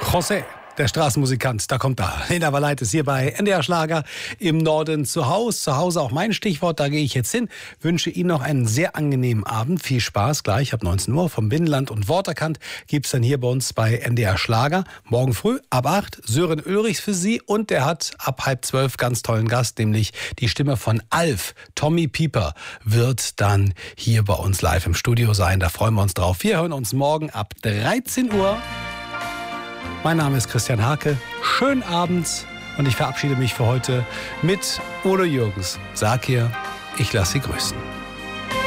José, der Straßenmusikant, da kommt er. Lena Wahleit ist hier bei NDR Schlager im Norden zu Hause. Zu Hause auch mein Stichwort, da gehe ich jetzt hin. Wünsche Ihnen noch einen sehr angenehmen Abend. Viel Spaß gleich ab 19 Uhr vom Binnenland und Worterkant gibt's dann hier bei uns bei NDR Schlager. Morgen früh ab 8 Sören Ulrichs für Sie und der hat ab 11:30 ganz tollen Gast, nämlich die Stimme von Alf. Tommy Pieper wird dann hier bei uns live im Studio sein. Da freuen wir uns drauf. Wir hören uns morgen ab 13 Uhr. Mein Name ist Christian Hake. Schönen Abend und ich verabschiede mich für heute mit Udo Jürgens. Sag ihr, ich lasse Sie grüßen.